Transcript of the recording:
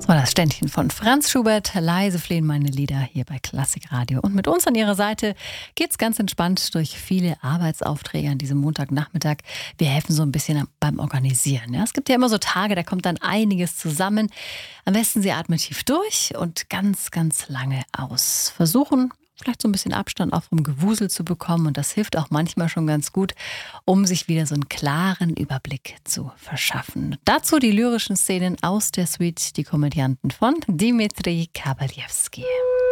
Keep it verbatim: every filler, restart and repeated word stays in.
Das war das Ständchen von Franz Schubert. Leise flehen meine Lieder hier bei Klassikradio. Und mit uns an Ihrer Seite geht's ganz entspannt durch viele Arbeitsaufträge an diesem Montagnachmittag. Wir helfen so ein bisschen beim Organisieren. Ja, es gibt ja immer so Tage, da kommt dann einiges zusammen. Am besten Sie atmen tief durch und ganz, ganz lange aus. Versuchen, vielleicht so ein bisschen Abstand auch vom Gewusel zu bekommen. Und das hilft auch manchmal schon ganz gut, um sich wieder so einen klaren Überblick zu verschaffen. Dazu die lyrischen Szenen aus der Suite Die Komödianten von Dmitri Kabaljewski.